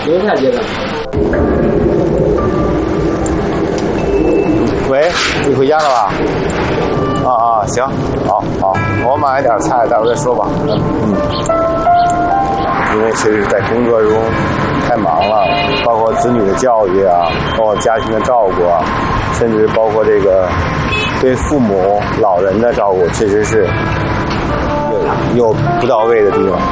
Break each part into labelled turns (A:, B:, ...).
A: 宁夏街的。
B: 喂，你回家了吧？行，好，我买点菜，待会儿再说吧。因为确实在工作中太忙了，包括子女的教育啊，包括家庭的照顾啊，甚至包括这个对父母老人的照顾，确实是有不到位的地方。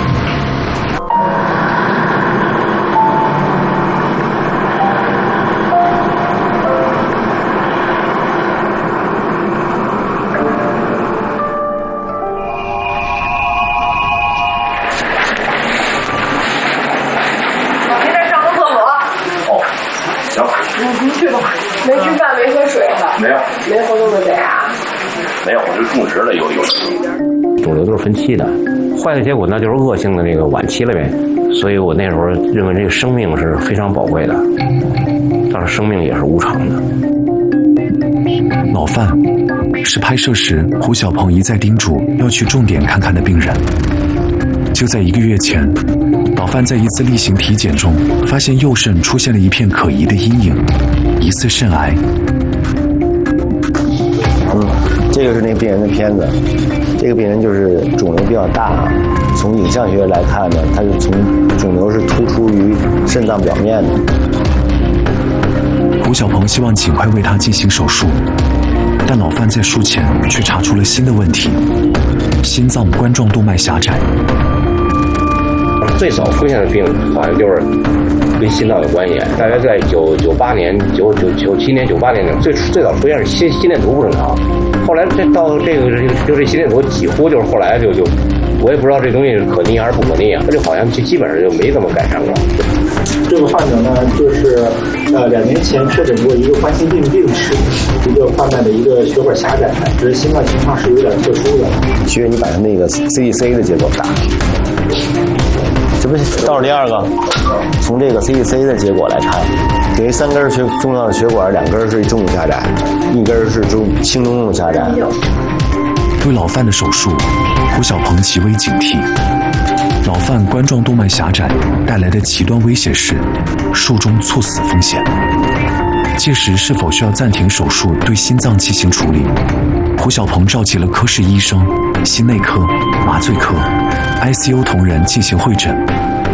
C: 没吃饭，没喝水吧？
D: 没有，
C: 没活动的谁啊？
D: 没有，我是种植的有。
E: 肿瘤都是分期的，坏的结果那就是恶性的那个晚期了呗。所以我那时候认为这个生命是非常宝贵的，但是生命也是无常的。
F: 老范是拍摄时胡小鹏一再叮嘱要去重点看看的病人。就在1个月前，老范在一次例行体检中发现右肾出现了一片可疑的阴影，疑似肾癌。
B: 这个是那个病人的片子，这个病人就是肿瘤比较大，从影像学来看呢，它是从肿瘤是突出于肾脏表面的。
F: 胡小鹏希望尽快为他进行手术，但老范在术前却查出了新的问题：心脏冠状动脉狭窄。
E: 最早出现的病好像就是跟心脏有关系，大概在98年、97年、98年最早出现是心电图不正常，后来到这心电图几乎就是后来就我也不知道这东西是可逆还是不可逆啊，它就好像基本上就没怎么改善过。
G: 这个患者呢，就是2年前确诊过一个冠心病病史，一个患脉的一个血管狭窄，只是心脏情况是有点特殊的。
B: 学员，你把他那个 CDC 的结果打。这不是倒数第二个？从这个 CDC 的结果来看，给3根重要的血管，2根是重度狭窄，1根是轻中度狭窄。
F: 对老范的手术，胡小鹏极为警惕。老范冠状动脉狭窄带来的极端危险是术中猝死风险。届时是否需要暂停手术对心脏进行处理？胡小鹏召集了科室医生、心内科、麻醉科、ICU 同仁进行会诊。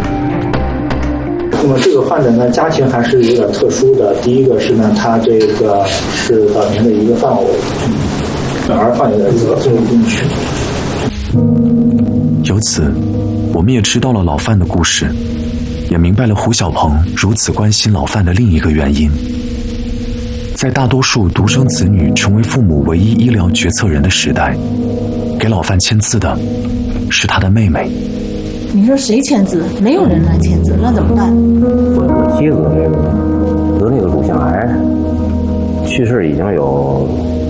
G: 那么这个患者呢，家庭还是有点特殊的。第一个是呢，他这个是早年的一个犯偶，而患有的这个重病史。
F: 由此，我们也知道了老范的故事，也明白了胡小鹏如此关心老范的另一个原因。在大多数独生子女成为父母唯一医疗决策人的时代，给老范签字的是他的妹妹。
H: 你说谁签字？没有人来签字，那怎么办？
E: 我妻子得那个乳腺癌，去世已经有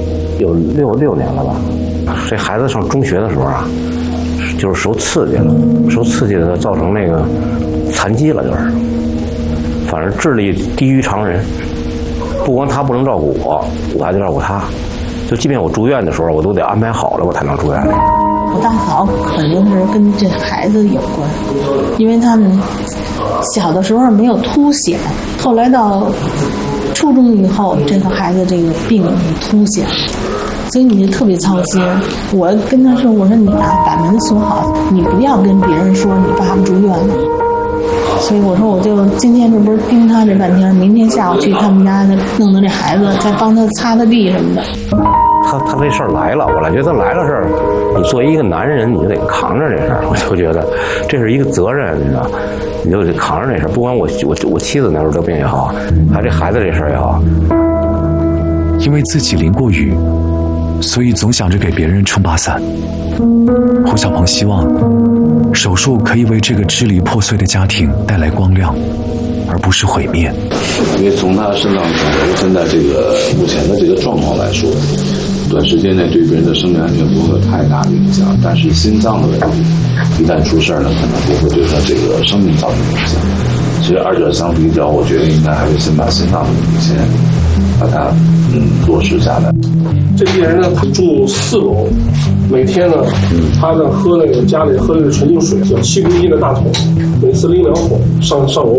E: 6年了吧。这孩子上中学的时候啊，就是受刺激了，造成那个残疾了，就是，反正智力低于常人。不光他不能照顾我还得照顾他，就即便我住院的时候，我都得安排好了，我才能住院。
H: 我大嫂肯定是跟这孩子有关，因为他们小的时候没有凸显，后来到初中以后，这个孩子这个病凸显，所以你就特别操心。我跟他说，我说你把门锁好，你不要跟别人说你爸爸住院了。所以我说，我就今天这不是盯他这半天，明天下午去他们家弄这孩子，再帮他擦擦地什么的。
E: 他这事儿来了，我觉得来了事儿，你作为一个男人，你就得扛着这事儿。我就觉得这是一个责任，你知道，你就得扛着这事儿。不管我妻子那时候得病也好，还这孩子这事儿也好，
F: 因为自己淋过雨，所以总想着给别人撑把伞。胡小鹏希望手术可以为这个支离破碎的家庭带来光亮，而不是毁灭。
I: 因为从他肾脏肿瘤现在这个目前的这个状况来说，短时间内对别人的生命安全不会有太大的影响，但是心脏的问题一旦出事儿呢，可能就会对他这个生命造成影响。其实二者相比较，我觉得应该还是先把心脏的问题先把它落实下来。
J: 这病人呢，他住4楼，每天呢，他呢喝那个家里喝那个纯净水，叫7公斤的大桶，每次拎2桶上楼。